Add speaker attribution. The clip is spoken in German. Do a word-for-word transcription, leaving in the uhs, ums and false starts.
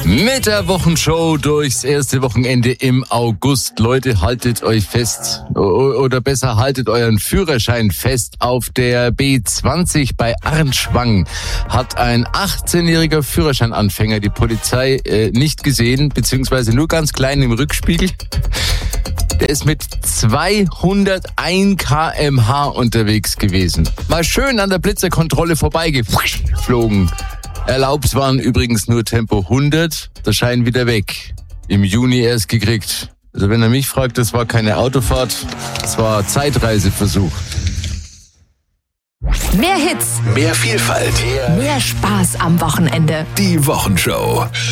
Speaker 1: Mit der Wochenshow durchs erste Wochenende im August. Leute, haltet euch fest, oder besser haltet euren Führerschein fest. Auf der B zwanzig bei Arnschwang hat ein achtzehnjähriger Führerscheinanfänger die Polizei äh, nicht gesehen, beziehungsweise nur ganz klein im Rückspiegel. Der ist mit zweihunderteins Kilometer pro Stunde unterwegs gewesen. Mal schön an der Blitzerkontrolle vorbeigeflogen. Erlaubt waren übrigens nur Tempo hundert, der Schein wieder weg. Im Juni erst gekriegt. Also wenn er mich fragt, das war keine Autofahrt, das war Zeitreiseversuch.
Speaker 2: Mehr Hits,
Speaker 3: mehr Vielfalt,
Speaker 2: mehr Spaß am Wochenende.
Speaker 3: Die Wochenshow.